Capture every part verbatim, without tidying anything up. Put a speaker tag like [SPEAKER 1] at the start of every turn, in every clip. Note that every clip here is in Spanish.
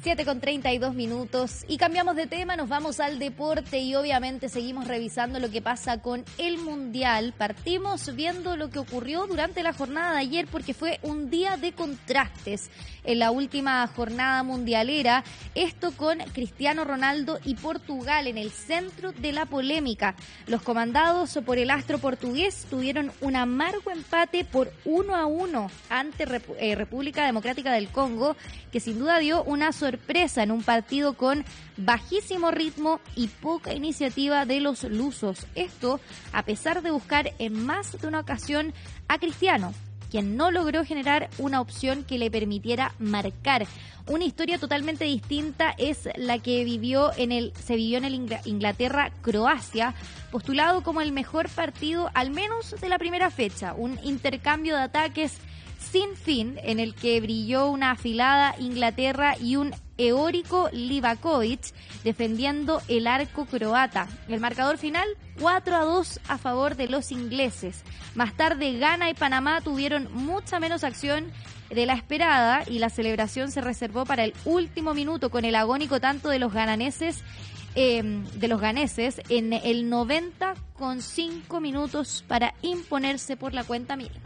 [SPEAKER 1] siete con treinta y dos minutos y cambiamos de tema, nos vamos al deporte y obviamente seguimos revisando lo que pasa con el Mundial. Partimos viendo lo que ocurrió durante la jornada de ayer porque fue un día de contrastes en la última jornada mundialera, esto con Cristiano Ronaldo y Portugal en el centro de la polémica. Los comandados por el astro portugués tuvieron un amargo empate por uno a uno ante Repu- eh, República Democrática del Congo, que sin duda dio una sorpresa sorpresa en un partido con bajísimo ritmo y poca iniciativa de los lusos. Esto a pesar de buscar en más de una ocasión a Cristiano, quien no logró generar una opción que le permitiera marcar. Una historia totalmente distinta es la que vivió en el, se vivió en el Inglaterra-Croacia, postulado como el mejor partido al menos de la primera fecha. Un intercambio de ataques sin fin, en el que brilló una afilada Inglaterra y un eórico Livakovic defendiendo el arco croata. El marcador final, cuatro a dos a favor de los ingleses. Más tarde, Ghana y Panamá tuvieron mucha menos acción de la esperada y la celebración se reservó para el último minuto con el agónico tanto de los gananeses eh, de los ganeses en el noventa con cinco minutos para imponerse por la cuenta mínima.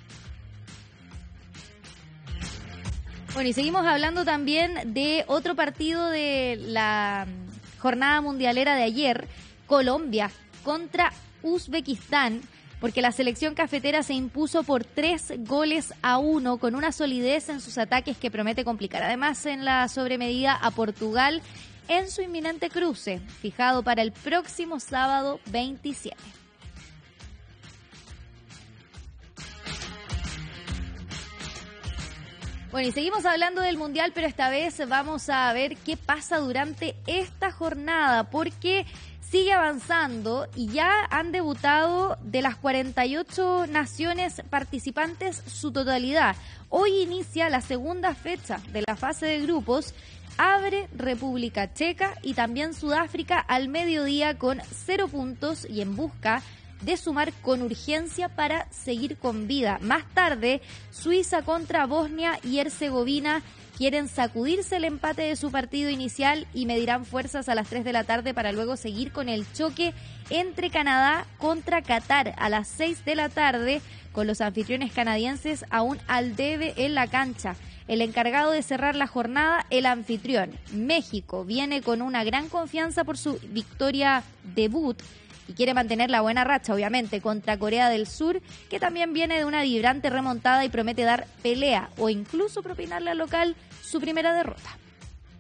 [SPEAKER 1] Bueno, y seguimos hablando también de otro partido de la jornada mundialera de ayer, Colombia contra Uzbekistán, porque la selección cafetera se impuso por tres goles a uno con una solidez en sus ataques que promete complicar. Además, en la sobremedida a Portugal en su inminente cruce, fijado para el próximo sábado veintisiete. Bueno, y seguimos hablando del Mundial, pero esta vez vamos a ver qué pasa durante esta jornada, porque sigue avanzando y ya han debutado de las cuarenta y ocho naciones participantes su totalidad. Hoy inicia la segunda fecha de la fase de grupos. Abre República Checa y también Sudáfrica al mediodía con cero puntos y en busca de sumar con urgencia para seguir con vida. Más tarde, Suiza contra Bosnia y Herzegovina quieren sacudirse el empate de su partido inicial y medirán fuerzas a las tres de la tarde para luego seguir con el choque entre Canadá contra Qatar a las seis de la tarde, con los anfitriones canadienses aún al debe en la cancha. El encargado de cerrar la jornada, el anfitrión, México, viene con una gran confianza por su victoria debut y quiere mantener la buena racha, obviamente, contra Corea del Sur, que también viene de una vibrante remontada y promete dar pelea o incluso propinarle al local su primera derrota.